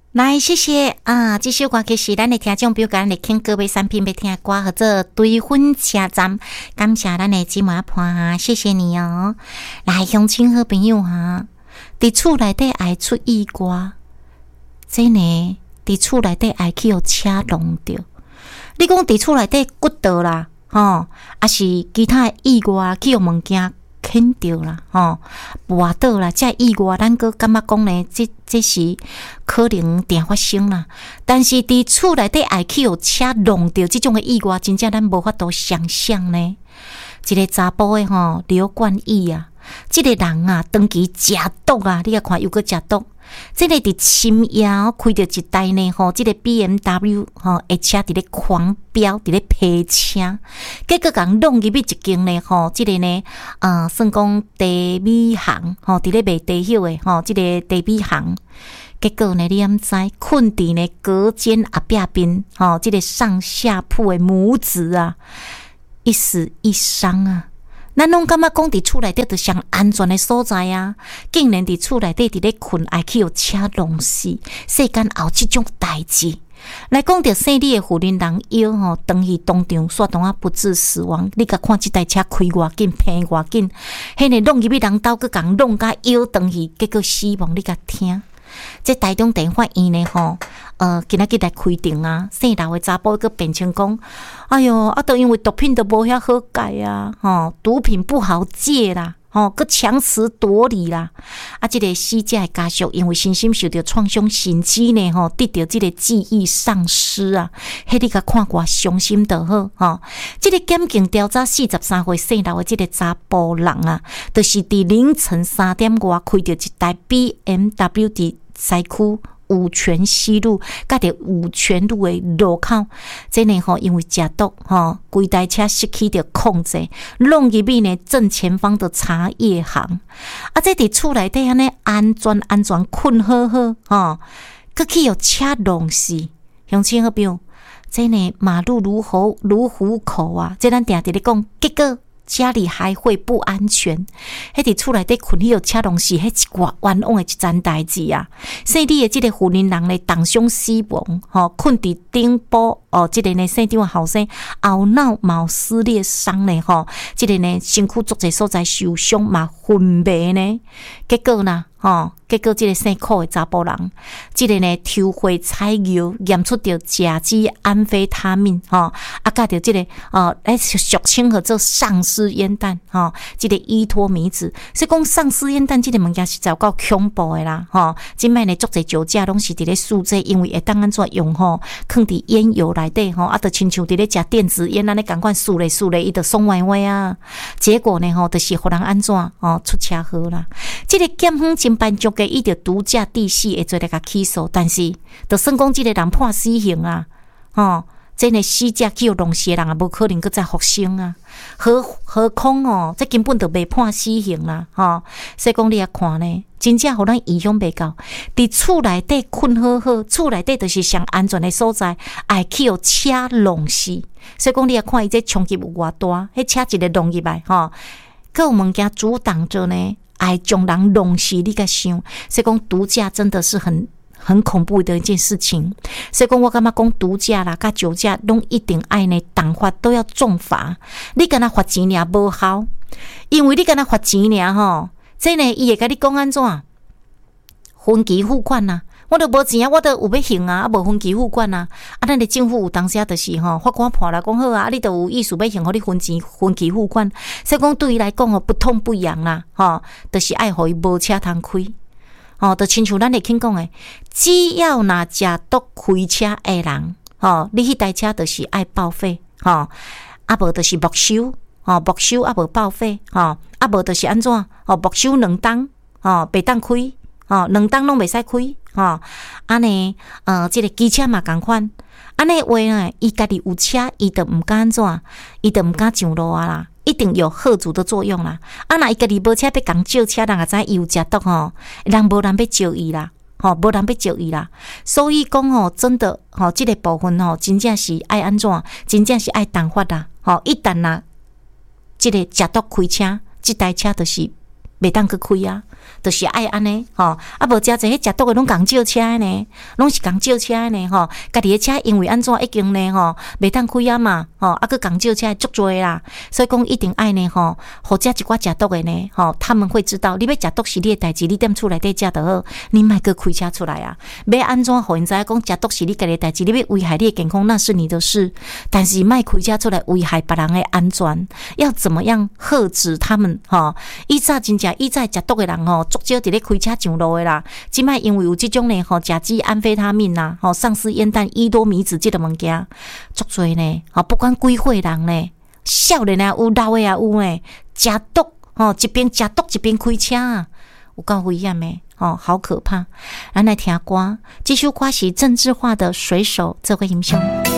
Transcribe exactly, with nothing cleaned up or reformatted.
来，谢谢啊！这首歌曲是咱的听众朋友，咱的听各位产品要听的歌，或者对分车站，感谢咱的姊妹阿婆哈，谢谢你哦。来，乡亲好朋友哈，伫厝内底爱出意外，真呢，伫厝内底爱去互车弄着。你讲伫厝内底骨倒啦，吼，还是其他的意外去互物件牵着啦，吼，滑倒啦，这意外咱个感觉讲呢，这这是可能定发生啦。但是伫厝内底爱去互车弄着这种的意外，真正咱无法度想象呢。一个查甫的吼刘冠义啊，这个人啊，长期食毒啊，你啊看又搁食毒。这个伫深夜开着一台呢吼，这个 B M W 吼，而且伫咧狂飙，伫咧劈车，结果共弄入去一间呢吼，这个呢，呃，算讲茶米行吼，伫咧卖茶叶的吼，这个茶米行，结果呢，你毋知困伫呢隔间后壁边吼，这个上下铺的母子啊，一死一伤啊。咱拢感觉讲伫厝内底著上安全的所在啊，竟然伫厝内底伫咧困，爱去互车弄死，世间有即种代志。来讲着姓李的妇人人腰吼，当去当场煞当啊不治死亡。你甲看即台车开偌紧，偏偌紧，迄个弄入去人兜，佮共弄甲腰当去，结果死亡。你甲听。这台中地法院呢吼，呃，今仔日来开庭啊，姓刘的查甫个辩称讲，哎哟，啊，都因为毒品都无遐好戒啊，吼，毒品不好戒啦，吼，佮强词夺理啦，啊，这个死者的家属因为身心受到创伤，甚至呢吼，得到这个记忆丧失啊，迄你甲看偌伤心就好吼。这个检警调查四十三岁姓刘的这个查甫人啊，就是伫凌晨三点外开着一台 B M W 伫西区五泉西路，甲着五泉路的路口，这呢吼，因为食毒吼，规台车失去着控制，弄入去呢正前方的茶叶行，啊，这伫厝内底安尼安全安全困好好吼，佮去互车弄死，乡亲好朋友，这呢马路如虎如虎口啊，这咱定定咧讲，结果家里还会不安全，迄伫厝内底困迄个车拢是迄一寡冤枉的一件代志啊！姓李的即个妇人人呢，当伤死亡，吼，困伫顶部哦，即、这个呢姓张的后生后脑毛撕裂伤呢，吼，即、这个呢身躯足侪所在受伤嘛昏迷呢，结果呢，吼，结果即个姓柯的查甫人，即、这个呢抽血采药验出着甲基安非他命，吼，啊，甲着即个哦，来俗称叫做丧尸烟弹，吼，即、这个依托迷子，所以讲丧尸烟弹即个物件是真够恐怖的啦，吼，即摆呢足侪酒驾拢是伫咧输这，因为会当安怎用吼，放伫烟油内底吼，啊，就亲像伫咧食电子烟安尼共款输咧输咧，伊就爽歪歪啊，结果呢吼，就是互人安怎哦出车祸啦，即、这个检方侦办局。伊着毒驾地系会做来甲起诉，但是就算讲即个人判死刑啊，吼，真诶死者去互弄死人也无可能搁再复生啊。何何况哦，这根本就未判死刑啦，吼。所以讲你啊看呢，真正互咱影响袂到。伫厝内底困好好，厝内底就是上安全诶所在，爱去互车弄死。所以讲你啊看伊这冲击有偌大，迄车一个弄入来，吼，各有物件阻挡着呢。爱将人弄死，你甲想，所以讲毒驾真的是很很恐怖的一件事情。所以讲我感觉讲毒驾啦、甲酒驾，拢一定爱呢，重罚都要重罚。你敢若罚钱尔无效，因为你敢若罚钱尔吼，这呢伊会甲你讲安怎？分期付款呐、啊。我都无钱啊，我都有要还啊，啊无分期付款啊，啊，咱的政府有当时啊，就是吼法官判来讲好啊，啊，你都有意思要还，互你分钱分期付款，所以讲对伊来讲吼不痛不痒啦，吼，就是爱互伊无车通开，吼，就亲像咱会听讲诶，只要若食毒开车诶人，吼，你迄台车就是爱报废，吼，啊无就是没收，吼，没收啊无报废，吼，啊无就是安怎，吼，没收两档，吼，袂当开，吼，两档拢袂使开。吼，安尼，呃，即、这个机车嘛共款，安尼话呢，伊家己有车，伊就毋敢安怎，伊就毋敢上路啊啦，一定有吓阻的作用啦。啊，若伊家己无车要共借车，人也知伊有食毒吼，人无人要借伊啦，吼，无人要借伊啦。所以讲吼，真的吼，即、这个部分吼，真正是爱安怎，真正是爱重罚啦。吼，一旦若即个食毒开车，即台车就是袂当去开啊，就是爱安尼吼，啊无诚侪迄食毒的拢共借车的呢，拢是共借车的呢吼，家己的车因为安怎已经呢吼，袂当开啊嘛，吼啊佫共借车足多啦，所以讲一定爱呢吼，或者一寡食毒的呢吼，他们会知道你要食毒是你的代志，你踮厝内底食就好，你莫去开车出来啊，要安怎互因知影讲食毒是你家己的代志，你要危害你的健康那是你的事，但是莫开车出来危害别人的安全，要怎么样遏止他们吼？以早真正以早食毒的人吼，足少伫咧开车上路的啦。即摆因为有即种呢吼，甲基安非他命啦，吼丧尸烟弹、伊多米酯即个物件，足多呢。吼，不管几岁人呢，少年啊有，老的也有呢，食毒吼，一边食毒一边开车啊，有够危险的。哦，好可怕！咱来听歌，这首歌是郑智化的《水手》，这回欣赏。